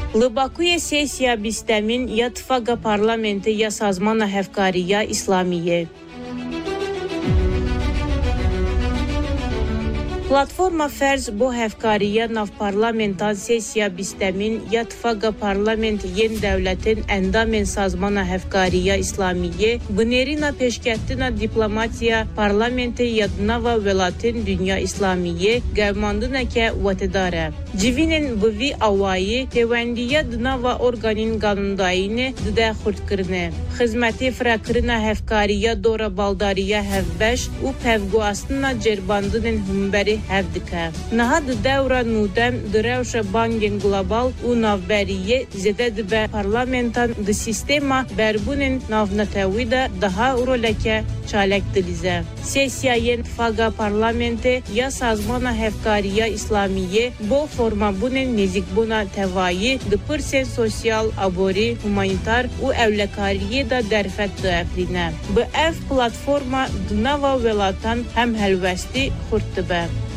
Bakuye sesiya bistemin ya tıfaga parlamenti ya sazmana hevkariya İslamiye. Platforma Ferz bu hevkariya nav parlamentan sesiya bistemin ya tıfaga parlament yen devletin endamen sazmana hevkariya İslamiye bınerina peşkettina diplomatiya parlamenti yadnava velatin dünya İslamiye gevmandınake vatedare. Civinin bıvi avayi tevendiya dınava organin kanundayini dıda khurtkirne. Hizmeti frakirina hevkariya dora baldariya hevbeş u pevguastına cerbandının humberi hevdike. Naha devra nudem direvşe bangin global u navberiye zede dibe parlamentan di sistema berbunin navnatevida daha roleke çalek dilize. Sesiyayen faga parlamenti ya sazmana hevkariya İslamiye bu forma bunin nezik buna tevayi di pırsen sosyal abori humanitar u evlekariye da derfet di efrine. Bu ev platforma dınava velatan hem helvesti khurttibe.